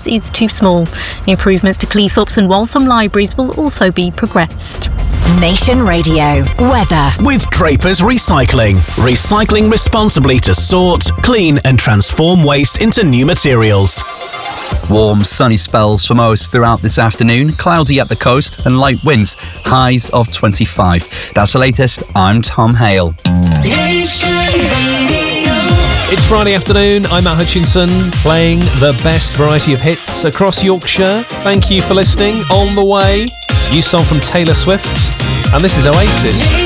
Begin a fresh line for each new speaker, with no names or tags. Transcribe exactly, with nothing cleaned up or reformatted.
space is too small. Improvements to Cleethorpes and Waltham libraries will also be progressed.
Nation Radio weather.
With Drapers Recycling. Recycling responsibly to sort, clean and transform waste into new materials.
Warm, sunny spells for most throughout this afternoon. Cloudy at the coast and light winds. Highs of twenty-five. That's the latest. I'm Tom Hale.
It's Friday afternoon. I'm Matt Hutchinson, playing the best variety of hits across Yorkshire. Thank you for listening. On the way, new song from Taylor Swift. And this is Oasis.